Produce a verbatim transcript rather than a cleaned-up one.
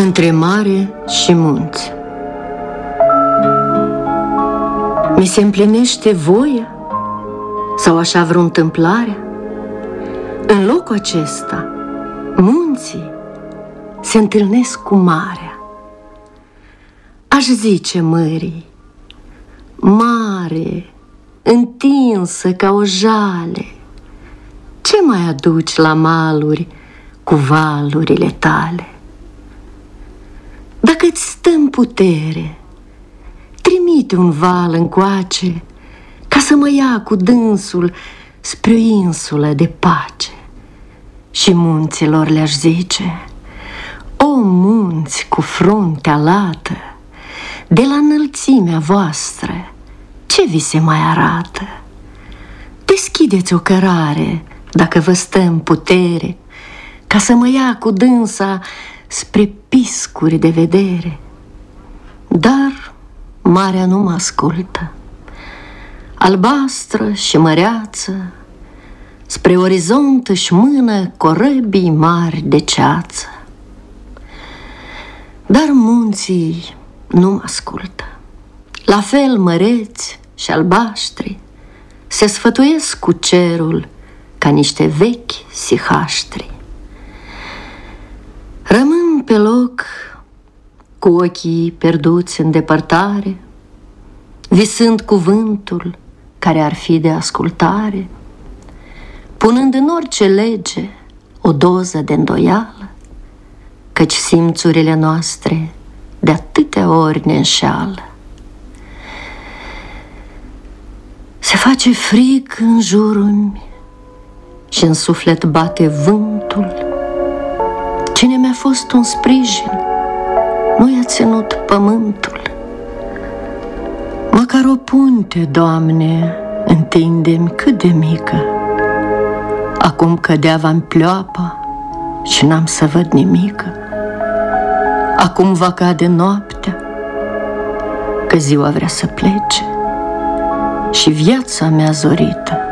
Între mare și munți. Mi se împlinește voia sau așa vreo întâmplare? În locul acesta, munții se întâlnesc cu marea. Aș zice mării, mare, întinsă ca o jale, ce mai aduci la maluri cu valurile tale? Dacă-ți stă în putere, trimite un val încoace ca să mă ia cu dânsul spre o insulă de pace. Și munților le-aș zice, o munți cu fruntea lată, de la înălțimea voastră, ce vi se mai arată? Deschideți o cărare, dacă vă stă în putere, ca să mă ia cu dânsa spre piscuri de vedere. Dar marea nu mă ascultă. Albastră și măreață, spre orizont își mână corăbii mari de ceață. Dar munții nu mă ascultă. La fel măreți și albaștri se sfătuiesc cu cerul ca niște vechi sihaștri. Rămân pe loc cu ochii pierduți în depărtare, visând cuvântul care ar fi de ascultare, punând în orice lege o doză de îndoială, căci simțurile noastre de atâtea ori ne înșeală. Se face frig în jurul și în suflet bate vântul. Cine mi-a fost un sprijin nu i-a ținut pământul. Măcar o punte, Doamne, întinde-mi cât de mică. Acum cădea-va-n pleoapa și n-am să văd nimică. Acum va cade noaptea, că ziua vrea să plece și viața mea zorită